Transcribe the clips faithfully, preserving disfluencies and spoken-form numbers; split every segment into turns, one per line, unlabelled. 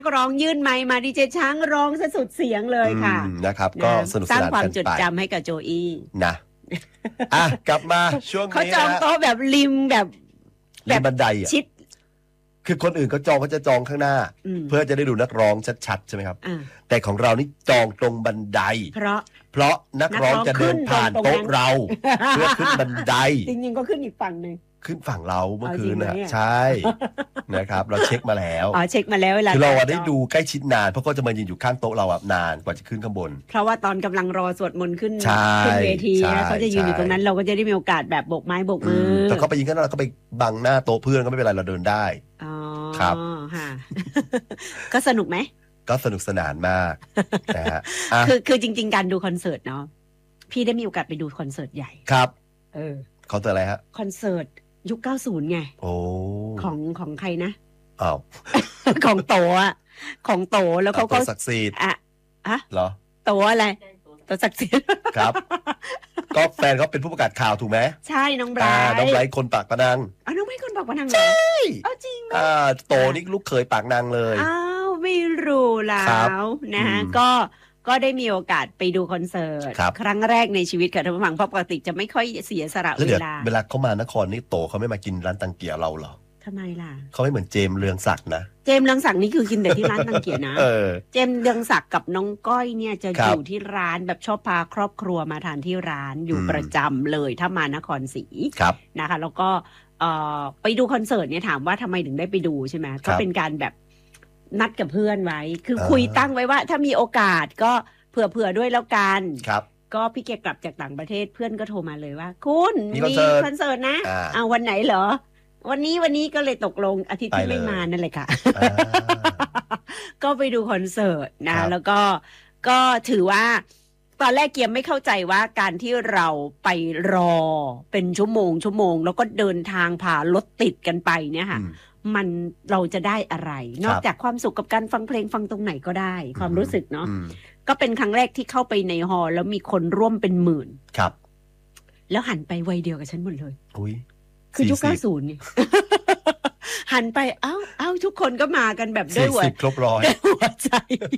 ร้องยื่นไมค์มาดีเจช้างร้องซะสุดเสียงเลยค่ะ
นะครับก็สนุกสนานกันไปสร้าง
ความจดจำให้กับโจอี้
นะอ่ะกลับมาช่วงนี้
เขาจองโต๊ะแบบริมแบบ
แบบบันไดอ่ะ
ชิด
คือคนอื่นเขาจองเขาจะจองข้างหน้าเพื่อจะได้ดูนักร้องชัดๆใช่ไหมครับแต่ของเรานี่จองตรงบันได
เพราะ
เพราะนักร้องจะเดินผ่านโต๊ะเราเพื่อขึ้นบันได
จริงๆก็ขึ้นอีกฝั่งนึง
ขึ้นฝั่งเราเมื่อคืนน่ะใช่นะครับเราเช็คมาแล้ว
อ๋อเช็คมาแล้วเวลา
คือเราได้ดูใกล้ชิดนานเพราะก็จะมายืนอยู่ข้างโต๊ะเราอ่ะนานกว่าจะขึ้นข้างบน
เพราะว่าตอนกำลังรอสวดมนต์ขึ้นขึ้นเวทีเขาจะยืนอยู่ตรงนั้นเราก็จะได้มีโอกาสแบบโบกไม้โบกมือ
แต่เขาไปยิงกันเราก็ไปบังหน้าโต๊ะเพื่อนก็ไม่เป็นไรเราเดินได้
อ๋อ
ครับ
ค่ะก็สนุกไหม
ก็สนุกสนานมากนะฮะ
คือคือจริงๆการดูคอนเสิร์ตเนาะพี่ได้มีโอกาสไปดูคอนเสิร์ตใหญ่
ครับ
เออ
คอนเสิร์ตอะไรฮะ
คอนเสิร์ตยุคเก้าสิบไง
โอ้
ของของใครนะ
อ้าว
ของโตอ่ะของโตแล้วเขาก็
ศักดิ์สิทธิ์
อ่ะอะ
เหรอ
โตอะไรโตศักดิ์สิทธิ์
ครับก็แฟนเขาเป็นผู้ประกาศข่าวถูกไหม
ใช่น้องไบรท์
น้องไบรท์คนปากปะนัง
อ๋อน้องไบรท์คนปากปะนัง
ใช่
เอาจริงไหม
อ่าโตนี่ลูกเคยปากนางเลย
อ้าวไม่รู้แล้วนะฮะก็ก็ได้มีโอกาสไปดูคอนเสิร์ตครั้งแรกในชีวิตค่ะท่านผู้ฟังเพราะปกติจะไม่ค่อยเสียสละเวลา
เวลาเขามานครนี่โตเขาไม่มากินร้านตังเกียเราเหรอ
ทำไมล่ะ
เขาไม่เหมือนเจมเรืองศักดิ์นะ
เจมเรืองศักดิ์นี่คือกินแต่ที่ร้านตังเกียนะเจมเรืองศักดิ์กับน้องก้อยเนี่ยจะอยู่ที่ร้านแบบชอบพาครอบครัวมาทานที่ร้านอยู่ประจำเลยถ้ามานครศรีนะคะแล้วก็ไปดูคอนเสิร์ตเนี่ยถามว่าทำไมถึงได้ไปดูใช่ไหมก็เป็นการแบบนัดกับเพื่อนไว้คือคุยตั้งไว้ว่าถ้ามีโอกาสก็เผื่อๆด้วยแล้วกัน
ครับ
ก็พี่เกียรกลับจากต่างประเทศเพื่อนก็โทรมาเลยว่าคุณมีคอนเสิร์ตนะเอาวันไหนเหรอวันนี้วันนี้ก็เลยตกลงอาทิตย์ที่ไม่มานั่นเลยค่ะก็ไปดูคอนเสิร์ตนะแล้วก็ก็ถือว่าตอนแรกเกียร์ไม่เข้าใจว่าการที่เราไปรอเป็นชั่วโมงชั่วโมงแล้วก็เดินทางผ่ารถติดกันไปเนี่ยค่ะมันเราจะได้อะไรนอกจากความสุขกับการฟังเพลงฟังตรงไหนก็ได้ความรู้สึกเนาะก็เป็นครั้งแรกที่เข้าไปในฮอลล์แล้วมีคนร่วมเป็นหมื่น
ครับ
แล้วหันไปวัยเดียวกับฉันหมดเลย
อุ้ย
คือยุคเก้าสิบนี่ หันไปเอ้าเอ้าทุกคนก็มากันแบบด้วยหัว
ครบร้อย
หัวใจ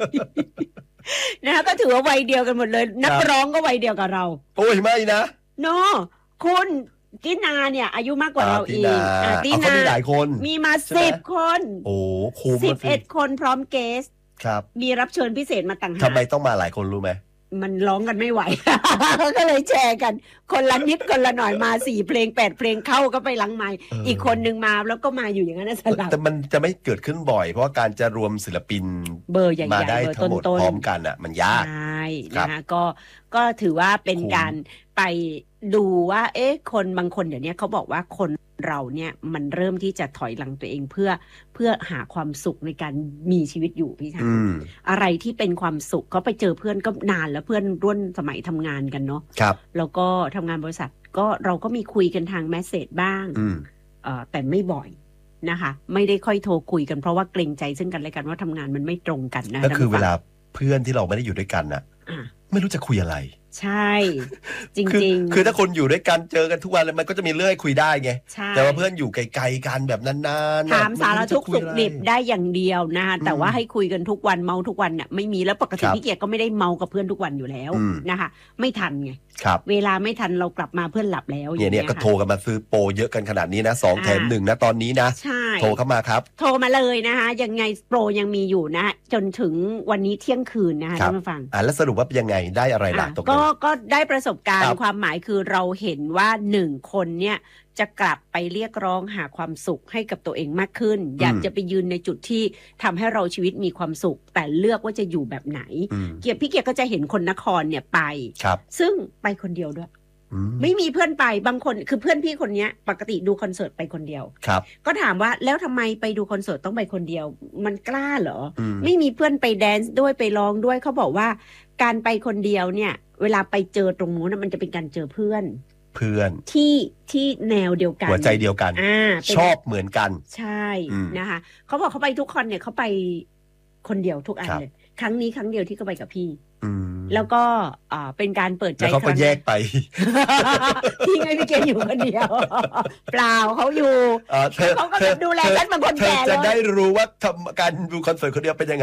นะคะก็ถือว่าวัยเดียวกันหมดเลยนักร้องก็วัยเดียวกับเรา
โอ้ยไม่นะ
โนคุณตินาเนี่ยอายุมากกว่าเราอีก
ตินามีหลายคน
มีมาสิบคน
โอ้คุ้ม
สิบเอ็ดคนพร้อมเกส
ครับ
มีรับเชิญพิเศษมาต่างหาก
ทำไมต้องมาหลายคนรู้ไหม
มันร้องกันไม่ไหว ก็เลยแชร์กันคนละนิดคนละหน่อยมาสี่เพลงแปดเพลงเข้าก็ไปหลังไมค์อีกคนนึงมาแล้วก็มาอยู่อย่างนั้นสลับ
แต่มันจะไม่เกิดขึ้นบ่อยเพราะว่าการจะรวมศิลปิน
เบอร์ใหญ่ๆ
มาได้ทั้งหมดพร้อมกันอ่ะมันยาก
ใช่นะคะก็ก็ถือว่าเป็นการไปดูว่าเอ๊ะคนบางคนเดี๋ยวนี้เขาบอกว่าคนเราเนี่ยมันเริ่มที่จะถอยหลังตัวเองเพื่อเพื่อหาความสุขในการมีชีวิตอยู่พี่ชายอะไรที่เป็นความสุขก็ไปเจอเพื่อนก็นานแล้วเพื่อนร่วมสมัยทำงานกันเนาะแล้วก็ทำงานบริษัทก็เราก็มีคุยกันทางแมสเสจบ้างเอ่อแต่ไม่บ่อยนะคะไม่ได้ค่อยโทรคุยกันเพราะว่าเกรงใจซึ่งกันและกันว่าทำงานมันไม่ตรงกันนะ
ก็คือเวลาเพื่อนที่เราไม่ได้อยู่ด้วยกันน่ะไม่รู้จะคุยอะไร
ใช่จริง
ๆคือถ้าคนอยู่ด้วยกันเจอกันทุกวันเลยมันก็จะมีเรื่องคุยได้ไงแต่ว่าเพื่อนอยู่ไกลๆกันแบบนาน
ๆถามสารทุกข์สุขดิบได้อย่างเดียวนะคะแต่ว่าให้คุยกันทุกวันเมาทุกวันเนี่ยไม่มีแล้วปกติพี่เกียรติก็ไม่ได้เมากับเพื่อนทุกวันอยู่แล้วนะคะไม่ทันไงเวลาไม่ทันเรากลับมาเพื่อนหลับแล้ว
เนี่ยเนี่ยก็โทรกันมาซื้อโปรเยอะกันขนาดนี้นะสองแถมหนึ่งนะตอนนี้นะโทรเข้ามาครับ
โทรมาเลยนะคะยังไงโปรยังมีอยู่นะจนถึงวันนี้เที่ยงคืนนะคะท่านผู้ฟัง
อ่าแล้วสรุปว่ายังไงได้อะไรล่ะตกลง
ก็ก็ได้ประสบการณ์ความหมายคือเราเห็นว่าหนึ่งคนเนี่ยจะกลับไปเรียกร้องหาความสุขให้กับตัวเองมากขึ้นอยากจะไปยืนในจุดที่ทำให้เราชีวิตมีความสุขแต่เลือกว่าจะอยู่แบบไหนเกียรติพี่เกียรติก็จะเห็นคนนครเนี่ยไปซึ่งไปคนเดียวด้วยไม่มีเพื่อนไปบางคนคือเพื่อนพี่คนนี้ปกติดูคอนเสิร์ตไปคนเดียวก็ถามว่าแล้วทำไมไปดูคอนเสิร์ตต้องไปคนเดียวมันกล้าเหรอไม่มีเพื่อนไปแดนซ์ด้วยไปร้องด้วยเขาบอกว่าการไปคนเดียวเนี่ยเวลาไปเจอตรงนู้นมันจะเป็นการเจอเพื่อน
เพื่อน
ที่ที่แนวเดียวกัน
หัวใจเดียวกันชอบเหมือนกัน
ใช่นะคะเขาบอกเขาไปทุกคนเนี่ยเขาไปคนเดียวทุกอันเลยครั้งนี้ครั้งเดียวที่เขาไปกับพี่แล้วก็เป็นการเปิดใจ
แล้วเขาก็แยกไป
ที่ไงพี่เกอยู่คนเดียวเปล่าเขาอยู่เขาก็ดูแลฉันบางคนแก่เลย
จะได้รู้ว่าทำการดูคอนเสิร์ตคนเดียวเป็นยังไง